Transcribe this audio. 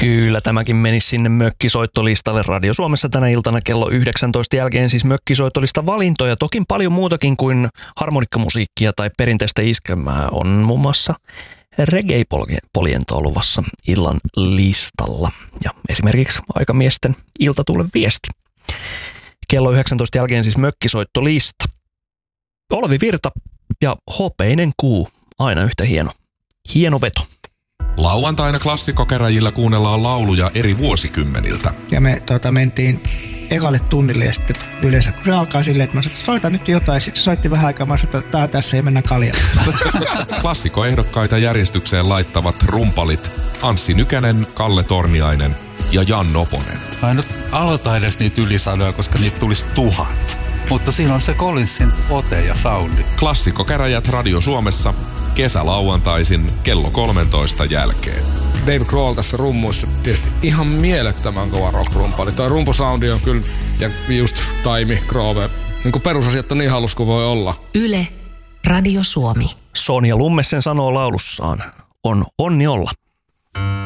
Kyllä, tämäkin menisi sinne mökkisoittolistalle. Radio Suomessa tänä iltana kello 19 jälkeen siis mökkisoittolista valintoja. Toki paljon muutakin kuin harmonikkamusiikkia tai perinteistä iskelmää on muun muassa reggae-poljentoa luvassa illan listalla. Ja esimerkiksi aikamiesten iltatuulen viesti. Kello 19 jälkeen siis mökkisoittolista. Olavi Virta ja Hopeinen kuu, aina yhtä hieno. Hieno veto. Lauantaina klassikkokäräjillä kuunnellaan lauluja eri vuosikymmeniltä. Ja me mentiin ekalle tunnille ja sitten yleensä kun se alkaa silleen, että mä sanoin, että soita nyt jotain. Sitten se soitti vähän aikaa, mä sanoin, että tää tässä ei mennä kaljalle. Klassikkoehdokkaita järjestykseen laittavat rumpalit Anssi Nykänen, Kalle Torniainen ja Jan Noponen. Mä en nyt aloita edes niitä ylisanoja, koska niitä tulisi 1000. Mutta siinä on se Collinsin ote ja soundi. Klassikkokäräjät Radio Suomessa kesälauantaisin kello 13 jälkeen. Dave Grohl tässä rummuissa tietysti ihan mielettömän kova rock-rumpali. Toi rumpusoundi on kyllä, ja just Taimi, Grove, niin kuin perusasiat on niin halus kuin voi olla. Yle, Radio Suomi. Sonja Lummessen sanoo laulussaan, on onni olla.